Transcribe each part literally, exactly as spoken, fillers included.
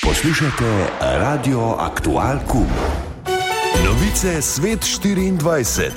Poslušajte Radio Aktual Kum. Novice Svet štiriindvajset.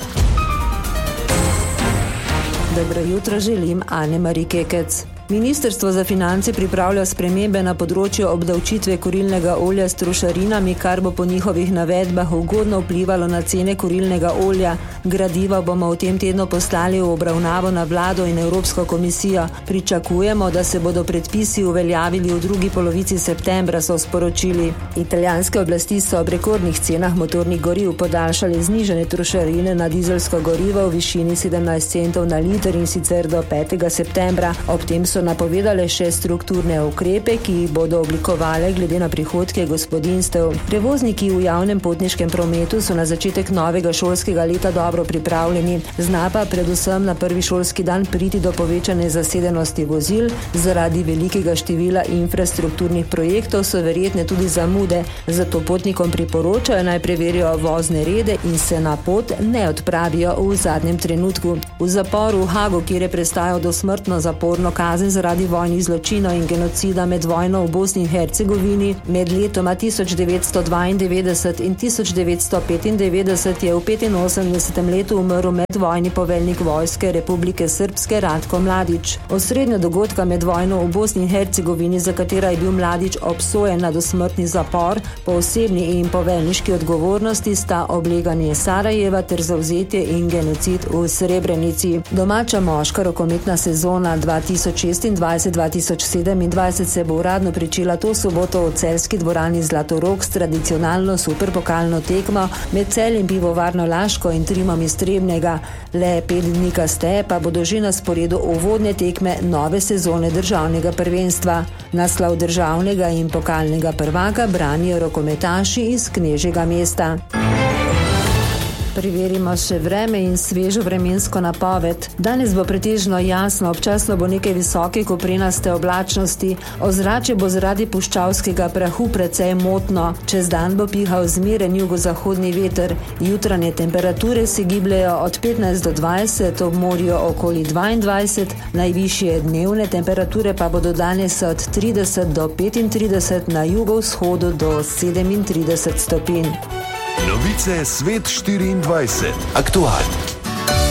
Dobro jutro želim, Ane-Mari Kekec. Ministrstvo za finance pripravlja spremembe na področju obdavčitve kurilnega olja s trošarinami, kar bo po njihovih navedbah ugodno vplivalo na cene kurilnega olja. Gradiva bomo v tem tednu poslali v obravnavo na vlado in Evropsko komisijo. Pričakujemo, da se bodo predpisi uveljavili v drugi polovici septembra, so sporočili. Italijanske oblasti so ob rekordnih cenah motornih goriv podaljšali znižane trošarine na dizelsko gorivo v višini sedemnajst centov na liter in sicer do petega septembra. Ob tem so napovedale še strukturne ukrepe, ki jih bodo oblikovale glede na prihodke gospodinjstev. Prevozniki v javnem potniškem prometu so na začetek novega šolskega leta dobro pripravljeni. Zna pa predvsem na prvi šolski dan priti do povečane zasedenosti vozil. Zaradi velikega števila infrastrukturnih projektov so verjetne tudi zamude. Zato potnikom priporočajo naj preverijo vozne rede in se na pot ne odpravijo v zadnjem trenutku. V zaporu v Hagu, kjer je prestajal dosmrtno zaporno kazen zaradi vojnih zločinov in genocida med vojno v Bosni in Hercegovini, med letoma tisoč devetsto dvaindevetdeset in tisoč devetsto petindevetdeset je v petinosemdesetem letu umrl medvojni poveljnik vojske Republike Srpske Ratko Mladić. Osrednja dogodka med vojno v Bosni in Hercegovini, za katera je bil Mladić obsojen na dosmrtni zapor, po osebni in poveljniški odgovornosti sta obleganje Sarajeva ter zavzetje in genocid v Srebrenici. Domača moška rokometna sezona dva tisoč šestindvajset dva tisoč sedemindvajset se bo uradno pričela to soboto v celjski dvorani Zlatorog s tradicionalno superpokalno tekmo med Celjem Pivovarno Laško in Trimom iz Trebnjega. Le pet dni kasneje pa bodo že na sporedu uvodne tekme nove sezone državnega prvenstva. Naslov državnega in pokalnega prvaka branijo rokometaši iz Knežjega mesta. Preverimo še vreme in svežo vremensko napoved. Danes bo pretežno jasno, občasno bo nekaj visoke koprenaste oblačnosti. Ozračje bo zaradi puščavskega prahu precej motno. Čez dan bo pihal zmeren jugozahodni veter. Jutranje temperature se gibljejo od petnajst do dvajset, ob morju okoli dvaindvajset, najvišje dnevne temperature pa bodo danes od trideset do petintrideset, na jugovzhodu do sedemintrideset stopinj. Novice Svet štiriindvajset. Aktualno.